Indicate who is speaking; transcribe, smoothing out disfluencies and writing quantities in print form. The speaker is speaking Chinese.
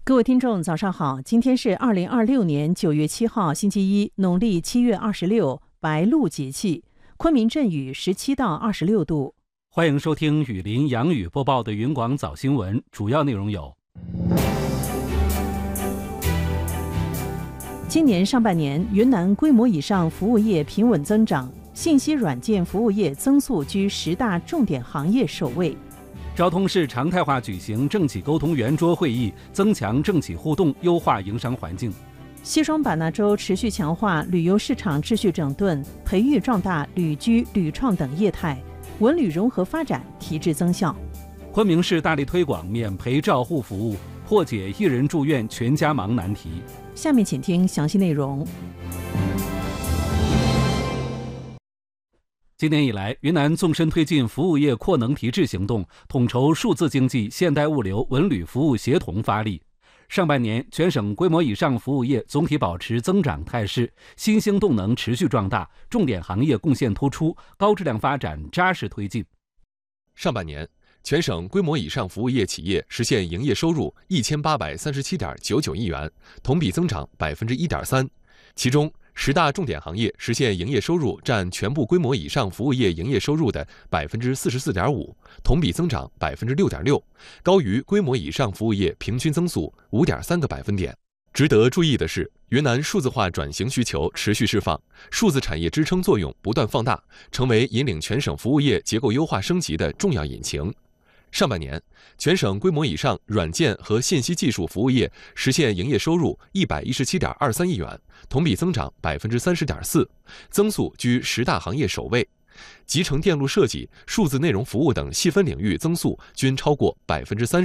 Speaker 1: 各位听众，早上好！今天是2026年9月7号，星期一，农历7月26，白露节气。昆明阵雨17到26度。
Speaker 2: 欢迎收听雨林杨雨播报的云广早新闻，主要内容有：
Speaker 1: 今年上半年，云南规模以上服务业平稳增长，信息软件服务业增速居10大重点行业首位。
Speaker 2: 昭通市常态化举行政企沟通圆桌会议，增强政企互动，优化营商环境。
Speaker 1: 西双版纳州持续强化旅游市场秩序整顿，培育壮大旅居、旅创等业态，文旅融合发展提质增效。
Speaker 2: 昆明市大力推广免陪照护服务，破解一人住院全家忙难题。
Speaker 1: 下面请听详细内容。
Speaker 2: 今年以来，云南纵深推进服务业扩能提质行动，统筹数字经济、现代物流、文旅服务协同发力。上半年，全省规模以上服务业总体保持增长态势，新兴动能持续壮大，重点行业贡献突出，高质量发展扎实推进。
Speaker 3: 上半年，全省规模以上服务业企业实现营业收入1837.99亿元，同比增长1.3%。其中，10大重点行业实现营业收入占全部规模以上服务业营业收入的44.5%，同比增长6.6%，高于规模以上服务业平均增速5.3个百分点。值得注意的是，云南数字化转型需求持续释放，数字产业支撑作用不断放大，成为引领全省服务业结构优化升级的重要引擎。上半年，全省规模以上软件和信息技术服务业实现营业收入117.23亿元，同比增长30.4%，增速居10大行业首位。集成电路设计、数字内容服务等细分领域增速均超过30%。